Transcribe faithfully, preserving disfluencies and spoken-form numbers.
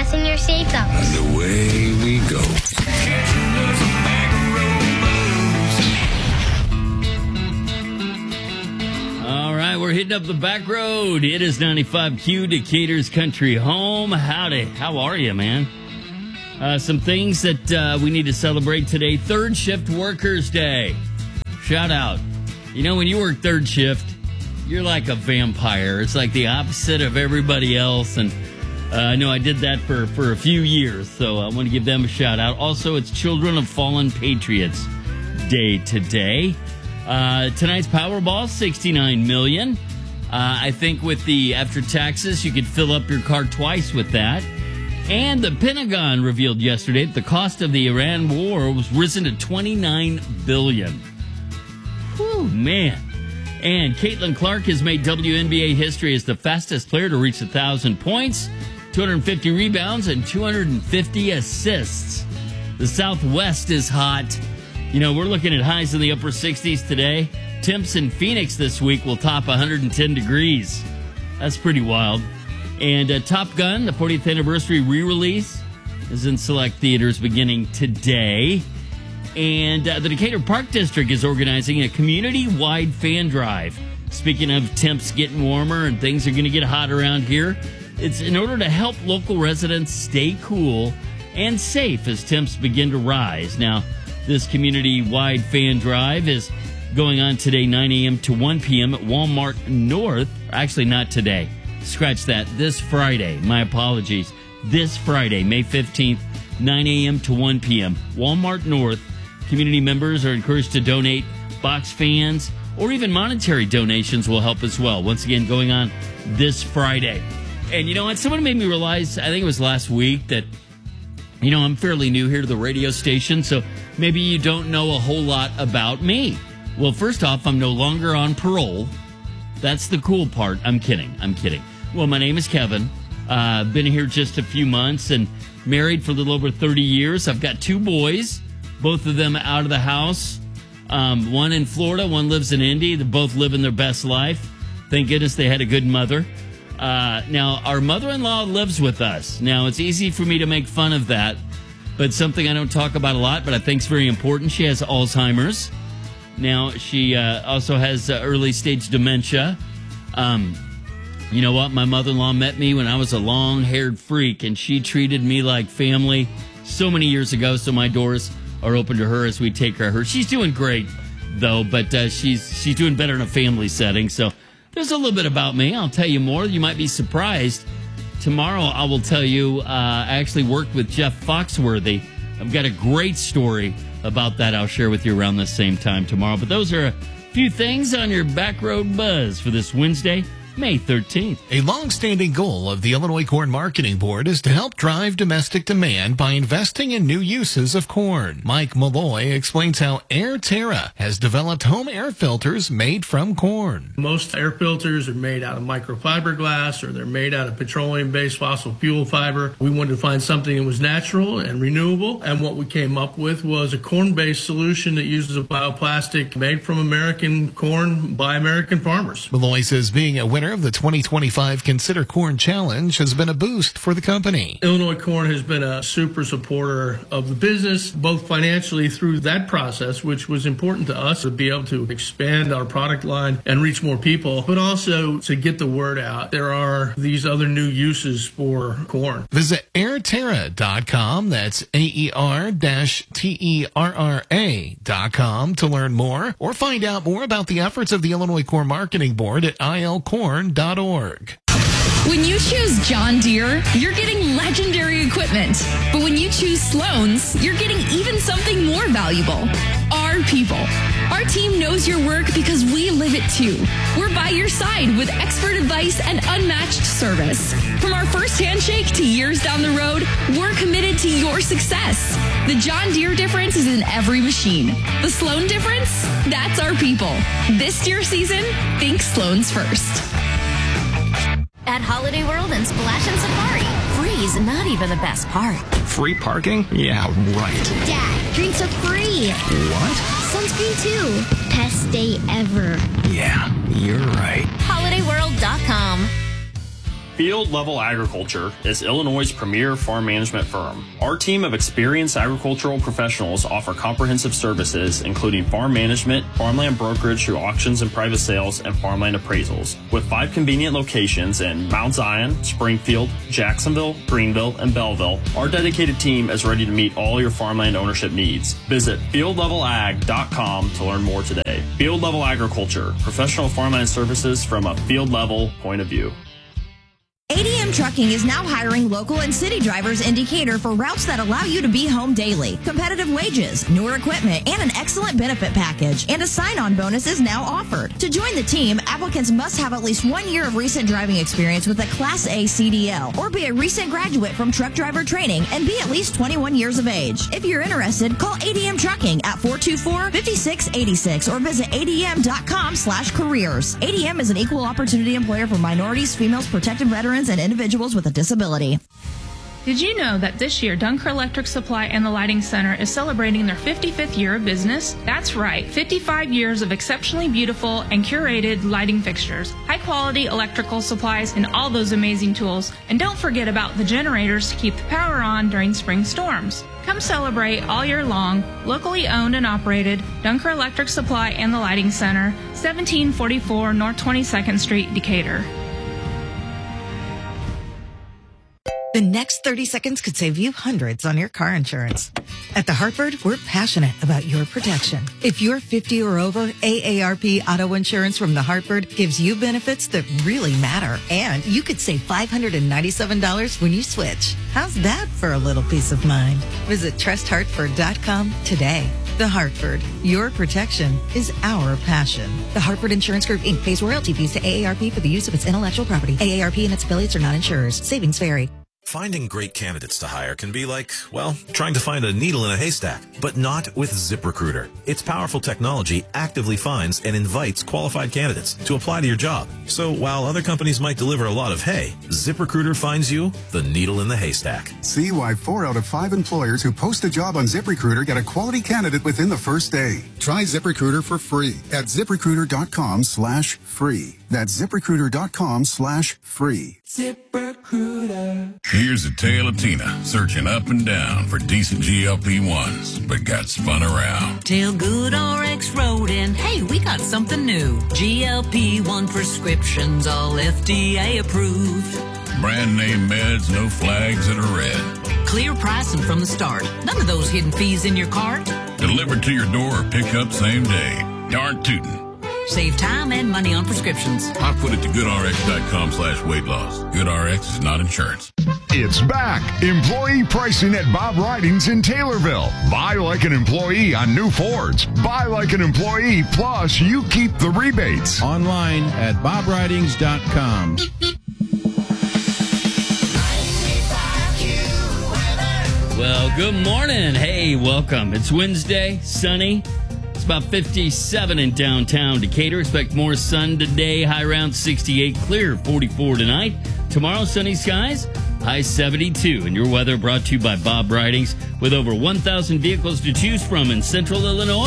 fasten your seatbelts. And away we go. All right, we're hitting up the back road. It is ninety-five Q, Decatur's country home. Howdy. How are you, man? Uh, some things that uh, we need to celebrate today. Third Shift Workers Day. Shout out. You know, when you work third shift, you're like a vampire. It's like the opposite of everybody else. And uh, I know I did that for, for a few years, so I want to give them a shout out. Also, it's Children of Fallen Patriots Day today. Uh, tonight's Powerball, sixty-nine million dollars. Uh, I think with the after taxes, you could fill up your car twice with that. And the Pentagon revealed yesterday that the cost of the Iran war was risen to twenty-nine billion dollars. Whew, man. And Caitlin Clark has made W N B A history as the fastest player to reach one thousand points, two hundred fifty rebounds, and two hundred fifty assists. The Southwest is hot. You know, we're looking at highs in the upper sixties today. Temps in Phoenix this week will top one hundred ten degrees. That's pretty wild. And uh, Top Gun, the fortieth anniversary re-release, is in select theaters beginning today. And uh, the Decatur Park District is organizing a community-wide fan drive. Speaking of temps getting warmer and things are going to get hot around here, it's in order to help local residents stay cool and safe as temps begin to rise. Now, this community-wide fan drive is going on today, nine a.m. to one p.m. at Walmart North. Actually, not today. Scratch that. This Friday. My apologies. This Friday, May fifteenth, nine a.m. to one p.m. Walmart North. Community members are encouraged to donate. Box fans or even monetary donations will help as well. Once again, going on this Friday. And you know what? Someone made me realize, I think it was last week, that, you know, I'm fairly new here to the radio station, so maybe you don't know a whole lot about me. Well, first off, I'm no longer on parole. That's the cool part. I'm kidding. I'm kidding. Well, my name is Kevin. I've uh, been here just a few months and married for a little over thirty years. I've got two boys, both of them out of the house. Um, one in Florida, one lives in Indy. They're both living their best life. Thank goodness they had a good mother. Uh, now, our mother-in-law lives with us. Now, it's easy for me to make fun of that, but something I don't talk about a lot, but I think is very important. She has Alzheimer's. Now, she uh, also has uh, early-stage dementia. Um, you know what? My mother-in-law met me when I was a long-haired freak, and she treated me like family so many years ago, so my doors are open to her as we take care of her. She's doing great, though, but uh, she's she's doing better in a family setting. So there's a little bit about me. I'll tell you more. You might be surprised. Tomorrow, I will tell you, uh, I actually worked with Jeff Foxworthy. I've got a great story about that I'll share with you around the same time tomorrow. But those are a few things on your Back Road Buzz for this Wednesday, May thirteenth. A long-standing goal of the Illinois Corn Marketing Board is to help drive domestic demand by investing in new uses of corn. Mike Malloy explains how Air Terra has developed home air filters made from corn. Most air filters are made out of microfiberglass or they're made out of petroleum-based fossil fuel fiber. We wanted to find something that was natural and renewable, and what we came up with was a corn-based solution that uses a bioplastic made from American corn by American farmers. Malloy says being a winner of the twenty twenty-five Consider Corn Challenge has been a boost for the company. Illinois Corn has been a super supporter of the business, both financially through that process, which was important to us to be able to expand our product line and reach more people, but also to get the word out. There are these other new uses for corn. Visit air terra dot com. That's A E R T E R R A dot com to learn more or find out more about the efforts of the Illinois Corn Marketing Board at I L corn dot org. When you choose John Deere, you're getting legendary equipment. But when you choose Sloan's, you're getting even something more valuable. Our people. Our team knows your work because we live it too. We're by your side with expert advice and unmatched service. From our first handshake to years down the road, we're committed to your success. The John Deere difference is in every machine. The Sloan difference? That's our people. This Deere season, think Sloan's first. At Holiday World and Splash and Safari, free is not even the best part. Free parking? Yeah, right. Dad, drinks are free. What? Sunscreen too. Best day ever. Yeah, you're right. holiday world dot com. Field Level Agriculture is Illinois' premier farm management firm. Our team of experienced agricultural professionals offer comprehensive services, including farm management, farmland brokerage through auctions and private sales, and farmland appraisals. With five convenient locations in Mount Zion, Springfield, Jacksonville, Greenville, and Belleville, our dedicated team is ready to meet all your farmland ownership needs. Visit field level ag dot com to learn more today. Field Level Agriculture, professional farmland services from a field level point of view. A D M Trucking is now hiring local and city drivers in Decatur for routes that allow you to be home daily. Competitive wages, newer equipment, and an excellent benefit package. And a sign-on bonus is now offered. To join the team, applicants must have at least one year of recent driving experience with a Class A C D L or be a recent graduate from truck driver training and be at least twenty-one years of age. If you're interested, call A D M Trucking at four two four, five six eight six or visit A D M dot com slash careers. A D M is an equal opportunity employer for minorities, females, protected veterans, and individuals with a disability. Did you know that this year Dunker Electric Supply and the Lighting Center is celebrating their fifty-fifth year of business? That's right, fifty-five years of exceptionally beautiful and curated lighting fixtures, high quality electrical supplies, and all those amazing tools. And don't forget about the generators to keep the power on during spring storms. Come celebrate all year long. Locally owned and operated, Dunker Electric Supply and the Lighting Center, seventeen forty-four North twenty-second Street, Decatur. The next thirty seconds could save you hundreds on your car insurance. At The Hartford, we're passionate about your protection. If you're fifty or over, A A R P Auto Insurance from The Hartford gives you benefits that really matter. And you could save five hundred ninety-seven dollars when you switch. How's that for a little peace of mind? Visit trust hartford dot com today. The Hartford, your protection is our passion. The Hartford Insurance Group, Incorporated pays royalty fees to A A R P for the use of its intellectual property. A A R P and its affiliates are not insurers. Savings vary. Finding great candidates to hire can be like, well, trying to find a needle in a haystack, but not with ZipRecruiter. Its powerful technology actively finds and invites qualified candidates to apply to your job. So while other companies might deliver a lot of hay, ZipRecruiter finds you the needle in the haystack. See why four out of five employers who post a job on ZipRecruiter get a quality candidate within the first day. Try ZipRecruiter for free at ZipRecruiter dot com slash free. That's ZipRecruiter dot com slash free. ZipRecruiter. Here's a tale of Tina searching up and down for decent G L P ones, but got spun around. Tell Good R X Rodin, hey, we got something new. G L P one prescriptions, all F D A approved. Brand name meds, no flags that are red. Clear pricing from the start. None of those hidden fees in your cart. Delivered to your door or pick up same day. Darn tootin'. Save time and money on prescriptions. I'll put it to GoodRx dot com slash weight loss. GoodRx is not insurance. It's back. Employee pricing at Bob Ridings in Taylorville. Buy like an employee on new Fords. Buy like an employee, plus you keep the rebates. Online at bob ridings dot com. Well, good morning. Hey, welcome. It's Wednesday, sunny. It's about fifty-seven in downtown Decatur. Expect more sun today. High around sixty-eight, clear forty-four tonight. Tomorrow, sunny skies, high seventy-two. And your weather brought to you by Bob Ridings with over one thousand vehicles to choose from in central Illinois.